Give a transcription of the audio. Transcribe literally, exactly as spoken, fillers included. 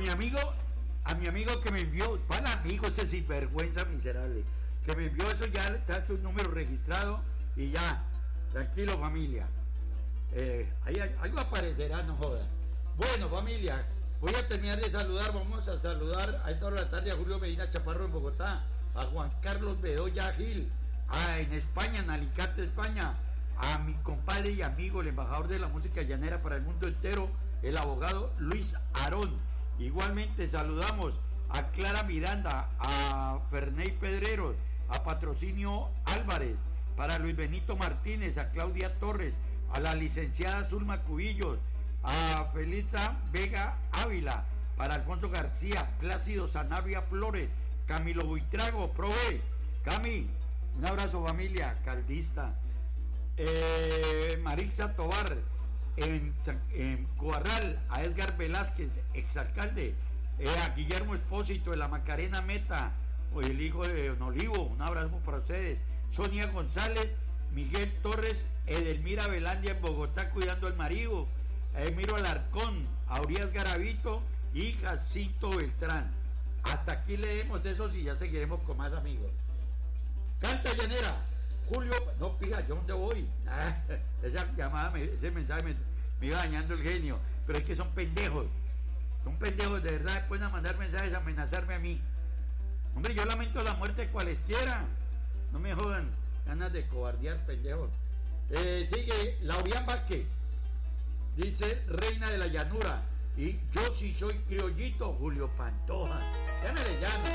mi amigo, a mi amigo que me envió, ¿cuál amigo ese sinvergüenza miserable? Que me envió eso, ya está su número registrado y ya, tranquilo familia. Eh, ahí algo aparecerá, no joda. Bueno familia, voy a terminar de saludar, vamos a saludar a esta hora de la tarde a Julio Medina Chaparro en Bogotá, a Juan Carlos Bedoya Gil, a, en España, en Alicante, España, a mi compadre y amigo, el embajador de la música llanera para el mundo entero, el abogado Luis Arón. Igualmente saludamos a Clara Miranda, a Ferney Pedreros, a Patrocinio Álvarez, para Luis Benito Martínez, a Claudia Torres, a la licenciada Zulma Cubillos, a Felisa Vega Ávila, para Alfonso García, Plácido Sanabria Flores, Camilo Buitrago, Prove, Cami, un abrazo familia, caldista, eh, Marixa Tobar, en, en Coarral, a Edgar Velázquez, exalcalde, eh, a Guillermo Espósito, de la Macarena Meta, o el hijo de Don Olivo, un abrazo para ustedes, Sonia González, Miguel Torres, Edelmira Velandia en Bogotá cuidando al marido, Emiro Alarcón, Aurías Garavito y Jacinto Beltrán. Hasta aquí leemos eso y ya seguiremos con más amigos. Canta llanera, Julio, no pija, ¿yo dónde voy? Ah, esa llamada, me, ese mensaje me, me iba dañando el genio, pero es que son pendejos, son pendejos de verdad, pueden mandar mensajes a amenazarme a mí. Hombre, yo lamento la muerte de cualesquiera, no me jodan, ganas de cobardear, pendejos. Eh, sigue Laurián Vázquez, dice Reina de la Llanura, y yo sí soy criollito, Julio Pantoja, ya me le llamo.